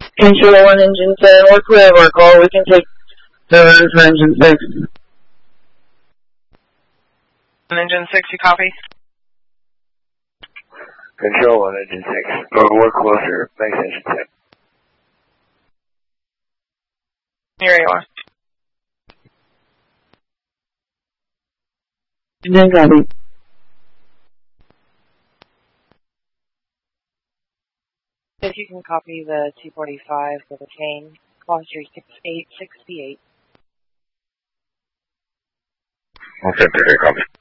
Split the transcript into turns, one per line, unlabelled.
Control 1, Engine 10, we're clear of our call. We can take the run for Engine 6.
Engine 6, you copy?
Control 1, Engine 6. We're closer. Thanks, Engine 6.
Here you are.
Engine copy.
If you can copy the 245 for the chain, call 36868.
I'll send 30, copy.